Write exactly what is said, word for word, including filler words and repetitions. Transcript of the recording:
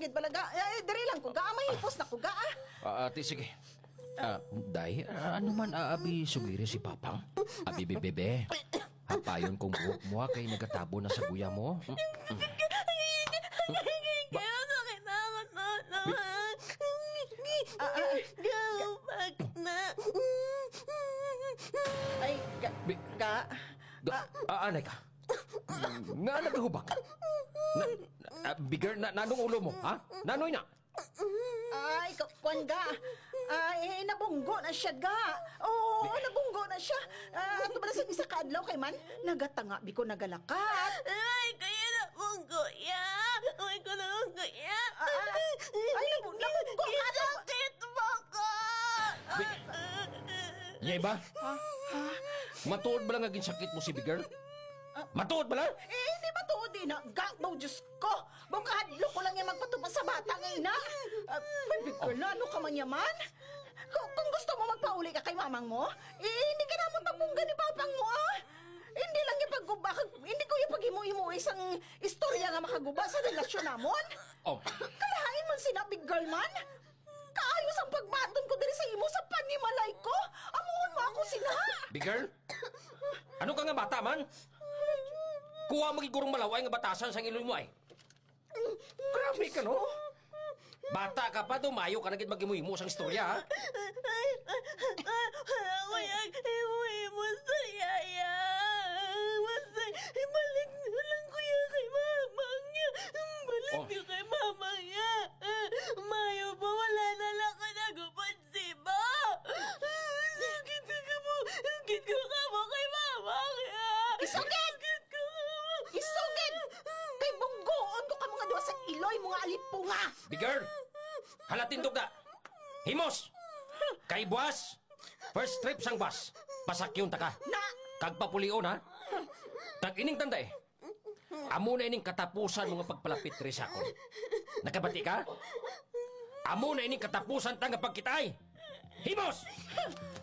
gid balaga. Eh, diri lang ko ga, may hipos na ko ga. ah. Ah, ate, sige. Ah, day, ah, ano man aabi sugiri si Papang? Abi, bebe. Hapayon kong buhok mo, ah, kay nagatabo na sa guya mo. Hmm? Kaya sakit ako na naman. Ah, ah, Gawag na. Ay, ga, Bi- ga. Ga, ah, anay ka. Nga nagahubak. Na, na, bigger na, nanong ulo mo, ha? Nanoy na. Ay, ka- kwan ga. Ay, nabunggo na siya ga. Oo, nabunggo na siya. Ah, ato ba na sa isa kaadlaw kay man? Nagatanga biko nagalakat. Ay, kaya na mong kuya. Ay, ko na mong kuya. Ah, ah, ay, nabu- nabunggo ka na. Sakit mo ko. Yay ba? Matuod ba lang aging sakit mo si bigger? Matuod ba lang? Eh, hindi ba to di na? Ga, daw, Diyos ko. Bukadlo ko lang yung magpatupa sa bata ngayon na. Uh, Baby ko na, ano ka man yaman? Kung, kung gusto mo magpauli ka kay mamang mo, eh, hindi ka naman pagmungga ni papang mo, ah. Hindi lang yung pagguba, hindi ko yung pag-imo-imo isang istorya nga makaguba sa relasyon namon. Oh, Kalahain mo sinabi, girl man. Kaayos ang pagbaton ko diri sa imo sa panimalay ko. Amuhon mo ako sinaha. bigger? Ano ka nga bata man? Kuha magigurong malaway nga batasan sa iloy mo ay. Grabe ka, no? Bata ka pa, dumayo ka na gid mag-imo-imo sang istorya, ha? Ako yung iwi mo sa yaya. Basta, ibalik na lang kuya kay mamang niya. Balik Oh. niyo kay mamang niya. Mayo pa, wala na lang ka nagupad si ba. Sakit ka mo. Sakit ko ka mo kay mamang niya. Isugid! Sakit ko ka mo. Isugid! Kay bunggoon ko ka mga duwa sa iloy, mga alipunga! Bigger! Halatindog na! Himos! Kay buwas! First trip sang bus. Pasakyon ta ka. Na! Kagpapulion, ha? Tag-ining tanda eh. Amo na ining katapusan mga pagpalapit rin sa akon. Nakabati ka? Amo na ining katapusan ta nga pagkitay. Himos!